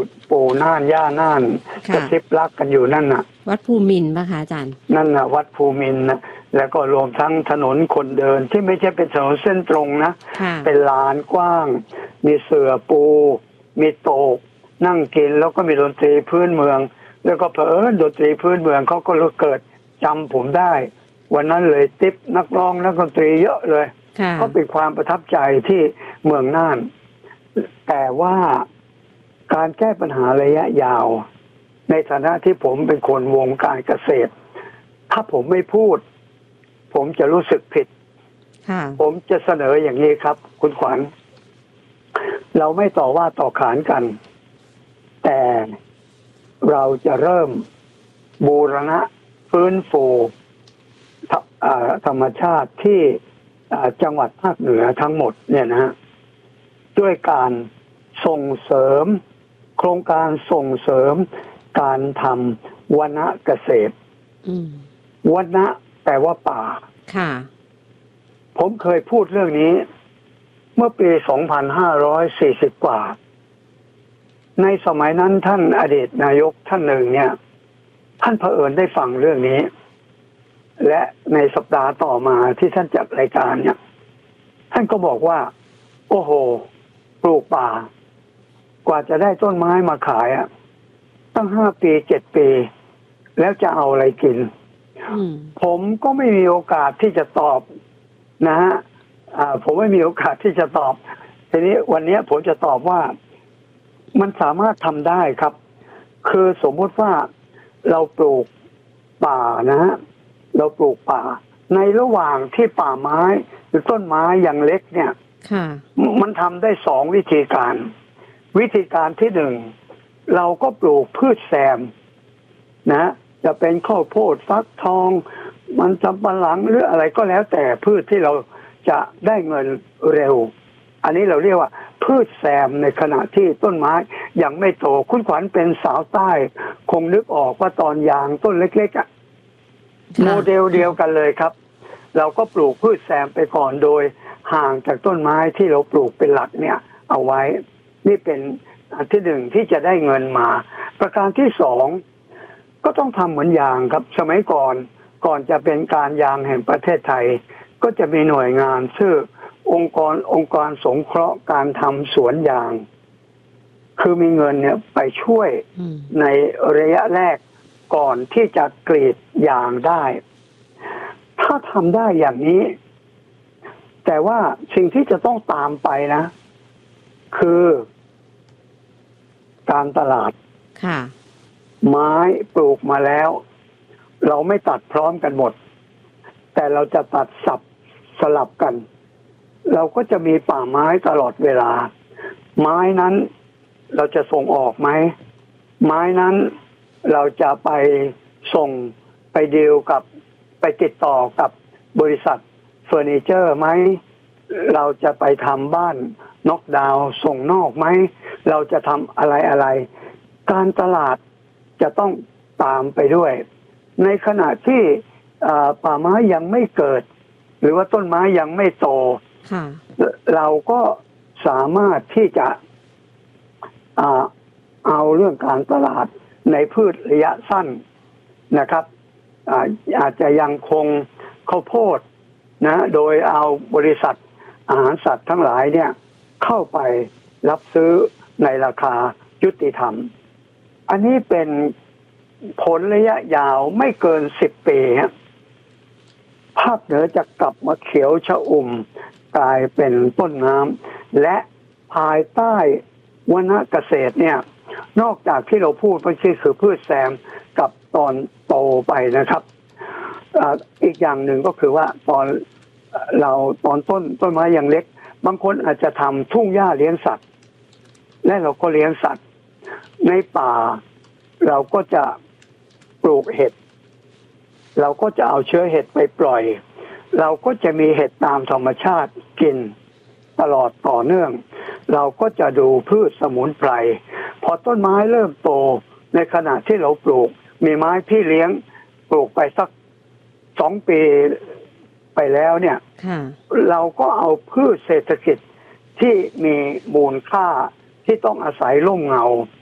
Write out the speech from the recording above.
ปู่น่านย่าน่านกระซิบรักกันอยู่นั่นน่ะวัดภูมินทร์ป่ะคะอาจารย์นั่นน่ะวัดภูมินทร์นะแล้วก็รวมทั้งถนนคนเดินที่ไม่ใช่เป็นถนนเส้นตรงนะเป็นลานกว้างมีเสื่อปูมีโต๊ะนั่งกินแล้วก็มีดนตรีพื้นเมืองแล้วก็เผอิญดนตรีพื้นเมืองเขาก็เลยเกิดจำผมได้วันนั้นเลยติ๊บนักร้องนักดนตรีเยอะเลยก็เป็นความประทับใจที่เมืองน่านแต่ว่าการแก้ปัญหาระยะยาวในฐานะที่ผมเป็นคนวงการเกษตรถ้าผมไม่พูดผมจะรู้สึกผิดผมจะเสนออย่างนี้ครับคุณขวัญเราไม่ต่อว่าต่อขานกันแต่เราจะเริ่มบูรณะฟื้นฟูธรรมชาติที่จังหวัดภาคเหนือทั้งหมดเนี่ยนะด้วยการส่งเสริมโครงการส่งเสริมการทำวนเกษตรวนแปลว่าป่าผมเคยพูดเรื่องนี้เมื่อปี 2540 กว่าในสมัยนั้นท่านอดีตนายกท่านหนึ่งเนี่ยท่านเผอิญได้ฟังเรื่องนี้และในสัปดาห์ต่อมาที่ท่านจัดรายการเนี่ยท่านก็บอกว่าโอ้โหปลูกป่ากว่าจะได้ต้นไม้มาขายตั้ง5 ปี 7 ปีแล้วจะเอาอะไรกินผมก็ไม่มีโอกาสที่จะตอบนะฮะผมไม่มีโอกาสที่จะตอบทีนี้วันนี้ผมจะตอบว่ามันสามารถทำได้ครับคือสมมติว่าเราปลูกป่านะฮะเราปลูกป่าในระหว่างที่ป่าไม้หรือต้นไม้อย่างเล็กเนี่ยมันทำได้2 วิธีการวิธีการที่1เราก็ปลูกพืชแซมนะจะเป็นข้าวโพดฟักทองมันสำปะหลังหรืออะไรก็แล้วแต่พืชที่เราจะได้เงินเร็วอันนี้เราเรียกว่าพืชแซมในขณะที่ต้นไม้ยังไม่โตคุณขวัญเป็นสาวใต้คงนึกออกว่าตอนยางต้นเล็กๆโมเดลเดียวกันเลยครับเราก็ปลูกพืชแซมไปก่อนโดยห่างจากต้นไม้ที่เราปลูกเป็นหลักเนี่ยเอาไว้นี่เป็นอันที่1ที่จะได้เงินมาประการที่2ก็ต้องทำเหมือนยางครับสมัยก่อนจะเป็นการยางแห่งประเทศไทยก็จะมีหน่วยงานชื่อองค์กรสงเคราะห์การทำสวนยางคือมีเงินเนี่ยไปช่วยในระยะแรกก่อนที่จะกรีดยางได้ถ้าทำได้อย่างนี้แต่ว่าสิ่งที่จะต้องตามไปนะคือการตลาดไม้ปลูกมาแล้วเราไม่ตัดพร้อมกันหมดแต่เราจะตัดสลับกันเราก็จะมีป่าไม้ตลอดเวลาไม้นั้นเราจะส่งออกไหมไม้นั้นเราจะไปส่งไปดีลกับไปติดต่อกับบริษัทเฟอร์นิเจอร์ไหมเราจะไปทำบ้านน็อกดาวน์ส่งนอกไหมเราจะทำอะไรการตลาดจะต้องตามไปด้วยในขณะที่ป่าไม้ยังไม่เกิดหรือว่าต้นไม้ยังไม่โตเราก็สามารถที่จะเอาเรื่องการตลาดในพืชระยะสั้นนะครับอาจจะยังคงข้าวโพดนะโดยเอาบริษัทอาหารสัตว์ทั้งหลายเนี่ยเข้าไปรับซื้อในราคายุติธรรมอันนี้เป็นผลระยะยาวไม่เกิน10 ปีภาคเหนือจะกลับมาเขียวชอุ่มกลายเป็นต้นน้ำและภายใต้วนเกษตรเนี่ยนอกจากที่เราพูดเมื่อกี้คือพืชแซมกับตอนโตไปนะครับอีกอย่างหนึ่งก็คือว่าตอนต้นไม้ยังเล็กบางคนอาจจะทำทุ่งหญ้าเลี้ยงสัตว์และเราก็เลี้ยงสัตว์ในป่าเราก็จะปลูกเห็ดเราก็จะเอาเชื้อเห็ดไปปล่อยเราก็จะมีเห็ดตามธรรมชาติกินตลอดต่อเนื่องเราก็จะดูพืชสมุนไพรพอต้นไม้เริ่มโตในขณะที่เราปลูกมีไม้พี่เลี้ยงปลูกไปสัก2 ปีไปแล้วเนี่ยเราก็เอาพืชเศรษฐกิจที่มีมูลค่าที่ต้องอาศัยร่มเงา